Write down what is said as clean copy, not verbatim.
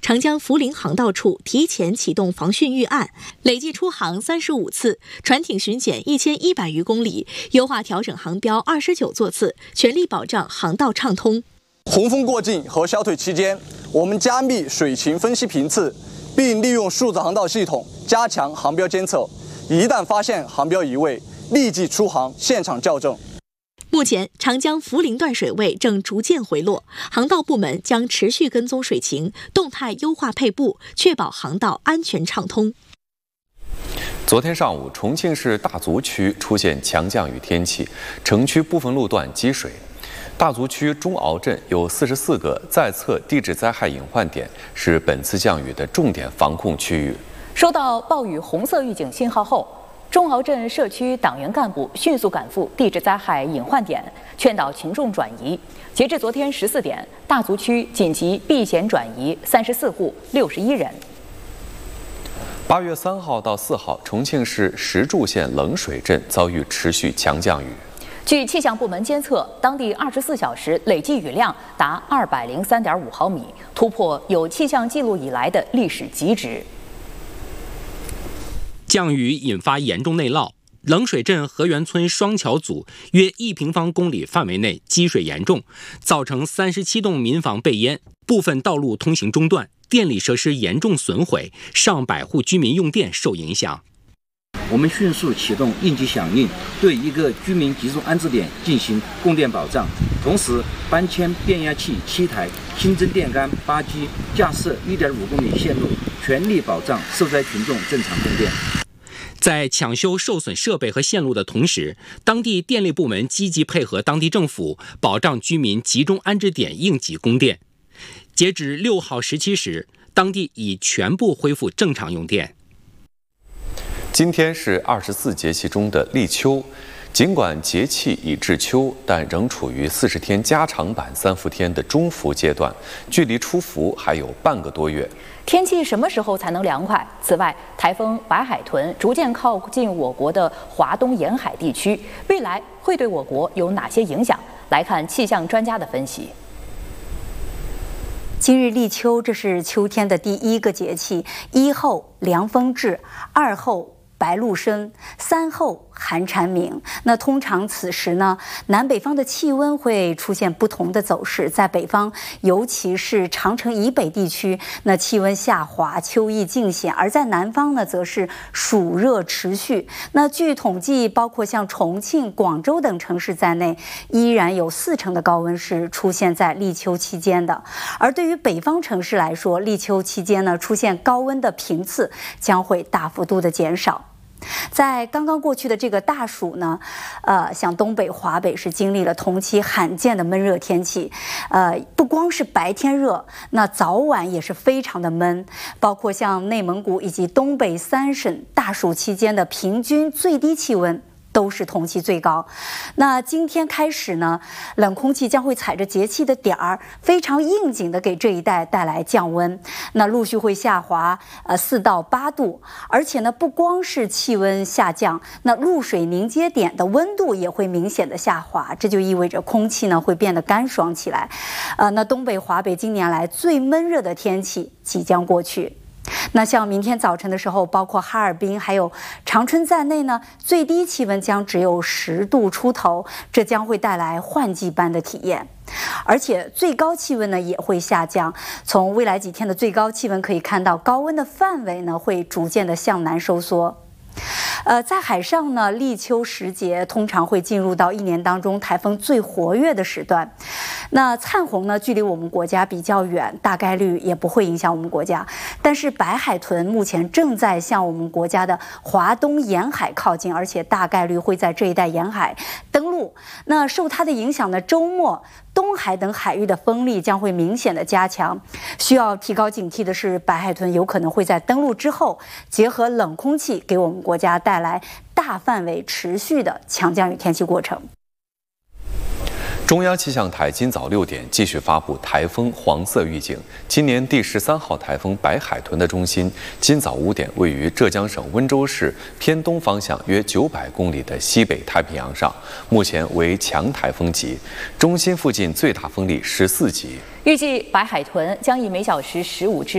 长江涪陵航道处提前启动防汛预案，累计出航35次，船艇巡检1100余公里，优化调整航标29座次，全力保障航道畅通。 洪峰过境和消退期间，我们加密水情分析频次，并利用数字航道系统加强航标监测，一旦发现航标移位，立即出航现场校正。 目前，长江涪陵段水位正逐渐回落，航道部门将持续跟踪水情，动态优化配布，确保航道安全畅通。 昨天上午，重庆市大足区出现强降雨天气，城区部分路段积水。大足区中鳌镇有44个在测地质灾害隐患点，是本次降雨的重点防控区域。 收到暴雨红色预警信号后，中鳌镇社区党员干部迅速赶赴地质灾害隐患点，劝导群众转移。截至昨天14点，大足区紧急避险转移34户61人。 8月3号到4号，重庆市石柱县冷水镇遭遇持续强降雨。 据气象部门监测，当地24小时累计雨量达203.5毫米，突破有气象记录以来的历史极值。 降雨引发严重内涝，冷水镇河源村双桥组约1平方公里范围内积水严重，造成37栋民房被淹，部分道路通行中断，电力设施严重损毁，上百户居民用电受影响。 我们迅速启动应急响应，对一个居民集中安置点进行供电保障，同时搬迁变压器7台，新增电杆8基，架设1.5公里线路，全力保障受灾群众正常供电。 在抢修受损设备和线路的同时，当地电力部门积极配合当地政府，保障居民集中安置点应急供电。截止6号17时，当地已全部恢复正常用电。 今天是24节气中的立秋，尽管节气已至秋，但仍处于40天加长版3伏天的中伏阶段，距离出伏还有半个多月。 天气什么时候才能凉快？此外，台风白海豚逐渐靠近我国的华东沿海地区，未来会对我国有哪些影响？来看气象专家的分析。 今日立秋，这是秋天的第一个节气。1后凉风至，2后白露生，3后寒蝉鸣。那通常此时呢，南北方的气温会出现不同的走势。在北方，尤其是长城以北地区，那气温下滑，秋意尽显；而在南方呢，则是暑热持续。那据统计，包括像重庆、广州等城市在内，依然有40%的高温是出现在立秋期间的。而对于北方城市来说，立秋期间呢，出现高温的频次将会大幅度的减少。在刚刚过去的这个大暑呢，像东北、华北是经历了同期罕见的闷热天气，不光是白天热，那早晚也是非常的闷，包括像内蒙古以及东北3省大暑期间的平均最低气温都是同期最高。那今天开始呢，冷空气将会踩着节气的点儿，非常应景的给这一带带来降温。那陆续会下滑4到8度，而且呢，不光是气温下降，那露水凝结点的温度也会明显的下滑，这就意味着空气呢会变得干爽起来。那东北、华北今年来最闷热的天气即将过去。那像明天早晨的时候，包括哈尔滨还有长春在内呢，最低气温将只有10度出头，这将会带来换季般的体验。而且最高气温呢也会下降，从未来几天的最高气温可以看到，高温的范围呢会逐渐的向南收缩。在海上呢，立秋时节通常会进入到1年当中台风最活跃的时段。那灿红呢，距离我们国家比较远，大概率也不会影响我们国家。但是白海豚目前正在向我们国家的华东沿海靠近，而且大概率会在这一带沿海登陆。那受它的影响呢，周末东海等海域的风力将会明显的加强。需要提高警惕的是，白海豚有可能会在登陆之后，结合冷空气给我们国家带来大范围持续的强降雨天气过程。 中央气象台今早6点继续发布台风黄色预警。今年第13号台风白海豚的中心今早5点位于浙江省温州市偏东方向约900公里的西北太平洋上，目前为强台风级，中心附近最大风力14级。 预计白海豚将以每小时15至